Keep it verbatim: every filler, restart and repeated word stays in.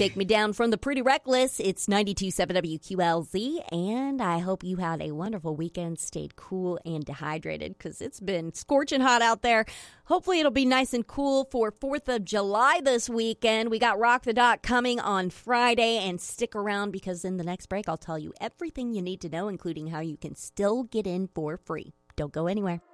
Take Me Down from the Pretty Reckless. It's ninety-two point seven W Q L Z, and I hope you had a wonderful weekend, stayed cool and dehydrated, because it's been scorching hot out there. Hopefully it'll be nice and cool for fourth of July this weekend. We got Rock the Dot coming on Friday, and stick around because in the next break I'll tell you everything you need to know, including how you can still get in for free. Don't go anywhere.